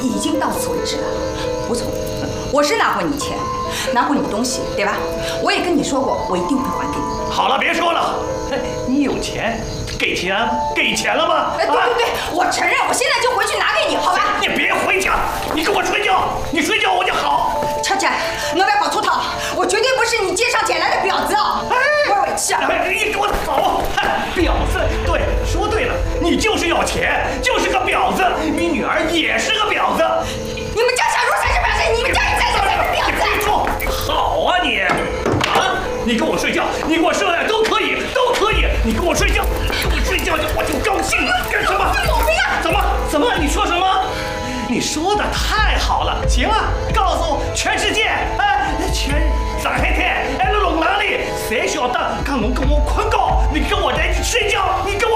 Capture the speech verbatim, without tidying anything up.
已经到此为止了。吴总，我是拿过你钱，拿过你东西，对吧？我也跟你说过，我一定会还给你。 好了，别说了，你有钱，给钱给钱了吗？ 哎，对对对，我承认，我现在就回去拿给你，好吧？ 你别回家，你跟我睡觉，你睡觉我就好。 乔姐，我不要搞错套，我绝对不是你街上捡来的婊子哦！我委屈啊！ 你给我走！婊子，对，说对了，你就是要钱，就是个婊子，你女儿也是个婊子。 你们家小茹才是婊子，你们家一才是婊子！ 没错，好啊你，啊，你跟我睡觉，你跟我涉爱都可以，都可以，你跟我睡觉，跟我睡觉我就高兴了。干什么？ 有病啊！ 怎么？怎么？你说什么？你说的太好了，行啊，告诉全世界，哎，全上海滩，哎，龙南里，谁晓得？刚侬跟我困觉，你跟我在一起睡觉，你跟我。